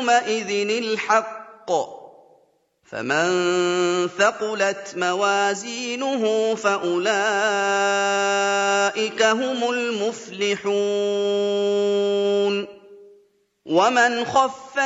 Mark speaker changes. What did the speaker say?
Speaker 1: يَوْمَئِذٍ الْحَقُّ ۚ فَمَن ثَقُلَتْ مَوَازِينُهُ فَأُولَٰئِكَ هُمُ الْمُفْلِحُونَ